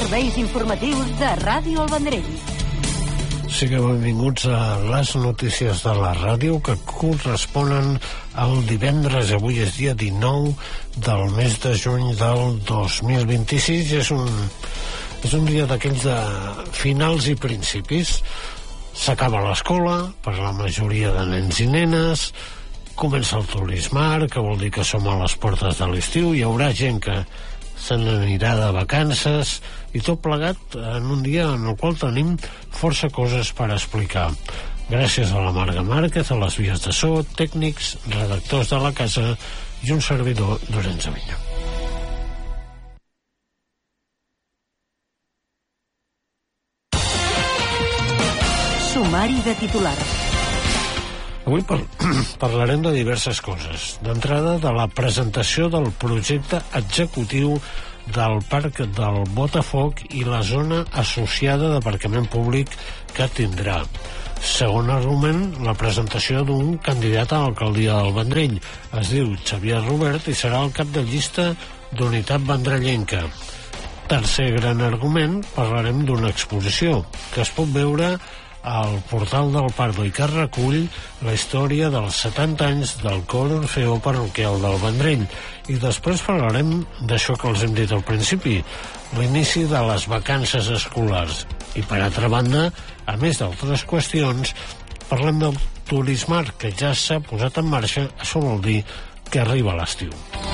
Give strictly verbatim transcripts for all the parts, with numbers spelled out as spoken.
serveis informatius de Ràdio El Vendrell. Sigueu benvinguts a les notícies de la ràdio que corresponen al divendres. Avui és dia dinou del mes de juny del dos mil vint-i-sis i és un, és un dia d'aquells de finals i principis. S'acaba l'escola per la majoria de nens i nenes, comença el turismar, que vol dir que som a les portes de l'estiu, hi haurà gent que se n'anirà de vacances i tot plegat en un dia en el qual tenim força coses per explicar. Gràcies a la Marga Márquez, a les vies de so, tècnics, redactors de la casa i un servidor, Llorenç Avinyó. Sumari de titulars. Avui par parlarem de diverses coses. D'entrada, de la presentació del projecte executiu del Parc del Botafoc i la zona associada d'aparcament públic que tindrà. Segon argument, la presentació d'un candidat a l'alcaldia del Vendrell. Es diu Xavier Robert i serà el cap de llista d'Unitat Vendrellenca. Tercer gran argument, parlarem d'una exposició que es pot veure al portal del Pardo i que recull la història dels setanta anys del cor Orfeó parroquial del Vendrell. I després parlarem d'això que els hem dit al principi, l'inici de les vacances escolars. I per altra banda, a més d'altres qüestions, parlem del turismar que ja s'ha posat en marxa. Això vol dir que arriba l'estiu.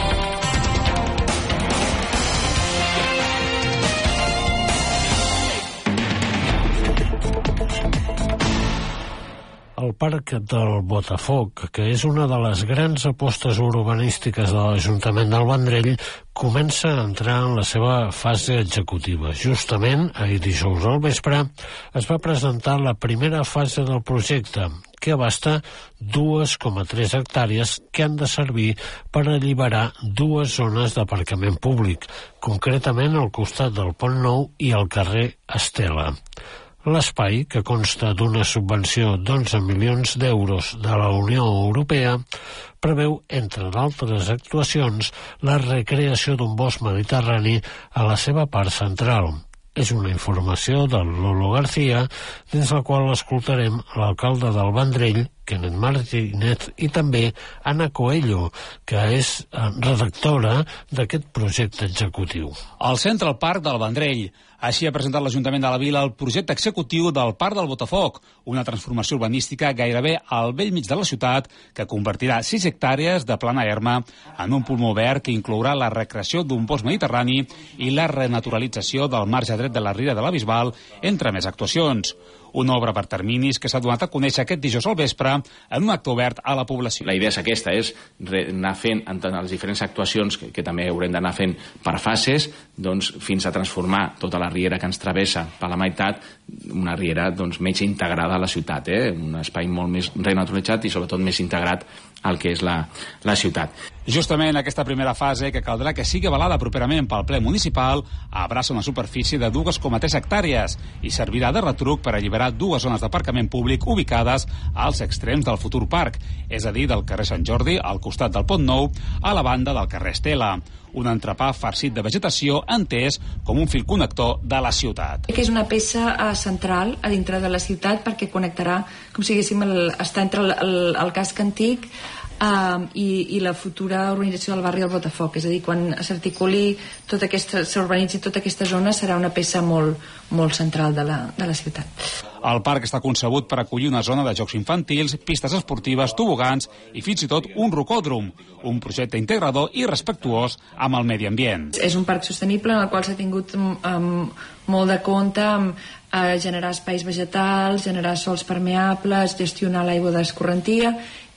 El Parc del Botafoc, que és una de les grans apostes urbanístiques de l'Ajuntament del Vendrell, comença a entrar en la seva fase executiva. Justament, ahir dijous al vespre, es va presentar la primera fase del projecte, que abasta dos coma tres hectàrees que han de servir per alliberar dues zones d'aparcament públic, concretament al costat del Pont Nou i al carrer Estela. L'espai, que consta d'una subvenció d'onze milions d'euros de la Unió Europea, preveu, entre d'altres actuacions, la recreació d'un bosc mediterrani a la seva part central. És una informació de Lolo García, dins la qual escoltarem l'alcalde del Vendrell, Kenneth Martínez, i també Anna Coelho, que és redactora d'aquest projecte executiu. El Central Park del Vendrell. Així ha presentat l'Ajuntament de la Vila el projecte executiu del Parc del Botafoc, una transformació urbanística gairebé al bell mig de la ciutat que convertirà sis hectàrees de plana erma en un pulmó verd que inclourà la recreació d'un bosc mediterrani i la renaturalització del marge dret de la Riera de la Bisbal, entre més actuacions. Una obra per terminis que s'ha donat a conèixer aquest dijous al vespre en un acte obert a la població. La idea és aquesta, és anar fent en les diferents actuacions que, que també haurem d'anar fent per fases, doncs, fins a transformar tota la riera que ens travessa per la meitat, una riera doncs, més integrada a la ciutat, eh? Un espai molt més renaturalitzat i sobretot més integrat al que és la, la ciutat. Justament aquesta primera fase, que caldrà que sigui avalada properament pel ple municipal, abraça una superfície de dos coma tres hectàrees i servirà de retruc per alliberar dues zones d'aparcament públic ubicades als extrems del futur parc, és a dir, del carrer Sant Jordi, al costat del Pont Nou, a la banda del carrer Estela. Un entrepà farcit de vegetació entès com un fil connector de la ciutat. Que és una peça uh, central a dintre de la ciutat perquè connectarà, com si diguéssim, el, està entre el, el, el casc antic Uh, i, i la futura urbanització del barri del Botafoc, és a dir, quan s'articuli tota aquesta, s'urbanitzi tota aquesta zona, serà una peça molt, molt central de la, de la ciutat. El parc està concebut per acollir una zona de jocs infantils, pistes esportives, tobogans i fins i tot un rocòdrom, un projecte integrador i respectuós amb el medi ambient. És un parc sostenible en el qual s'ha tingut um, molt de compte amb a generar espais vegetals, generar sols permeables, gestionar l'aigua d'escorrentia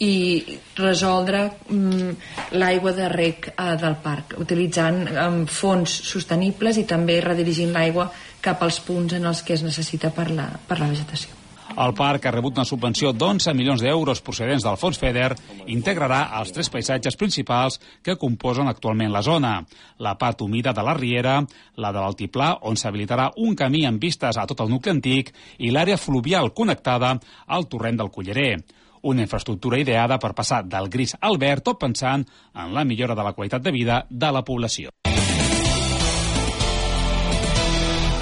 i resoldre um, l'aigua de rec uh, del parc, utilitzant um, fons sostenibles i també redirigint l'aigua cap als punts en els que es necessita per la, per la vegetació. El parc ha rebut una subvenció d'onze milions d'euros procedents del Fons FEDER i integrarà els tres paisatges principals que composen actualment la zona. La part humida de la Riera, la de l'Altiplà, on s'habilitarà un camí amb vistes a tot el nucli antic, i l'àrea fluvial connectada al torrent del Cullerer. Una infraestructura ideada per passar del gris al verd, tot pensant en la millora de la qualitat de vida de la població.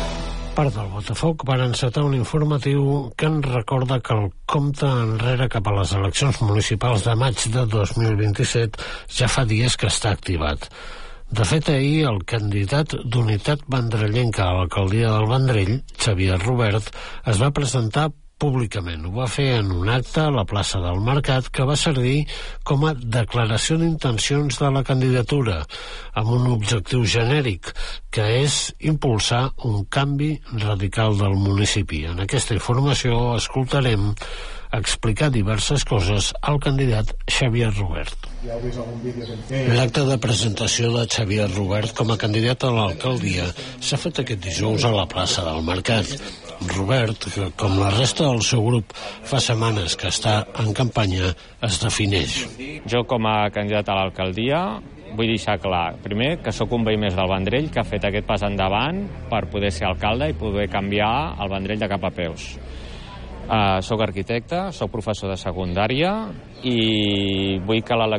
part del Botafoc van encetar un informatiu que ens recorda que el compte enrere cap a les eleccions municipals de maig de dos mil vint-i-set ja fa dies que està activat. De fet, ahir el candidat d'Unitat Vendrellenca a l'alcaldia del Vendrell, Xavier Robert, es va presentar públicament. Ho va fer en un acte a la plaça del Mercat que va servir com a declaració d'intencions de la candidatura amb un objectiu genèric, que és impulsar un canvi radical del municipi. En aquesta informació escoltarem explicar diverses coses al candidat Xavier Robert. L'acte de presentació de Xavier Robert com a candidat a l'alcaldia s'ha fet aquest dijous a la plaça del Mercat. Robert, que com la resta del seu grup fa setmanes que està en campanya, es defineix. Jo com a candidat a l'alcaldia vull deixar clar, primer, que sóc un veí més del Vendrell que ha fet aquest pas endavant per poder ser alcalde i poder canviar el Vendrell de cap a peus. Uh, soc arquitecte, soc professor de secundària i vull que l'elecció